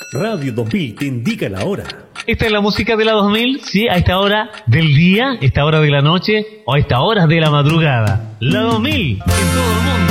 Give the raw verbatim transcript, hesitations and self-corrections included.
Radio dos mil te indica la hora. Esta es la música de la dos mil, sí, a esta hora del día, esta hora de la noche o a esta hora de la madrugada. La dos mil en todo el mundo.